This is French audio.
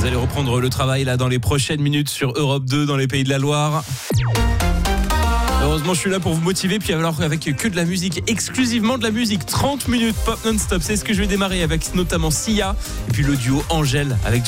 allez reprendre le travail là dans les prochaines minutes sur Europe 2 dans les Pays de la Loire. Heureusement, je suis là pour vous motiver. Puis alors, avec que de la musique, exclusivement de la musique, 30 minutes pop non-stop. C'est ce que je vais démarrer avec notamment Sia et puis le duo Angèle avec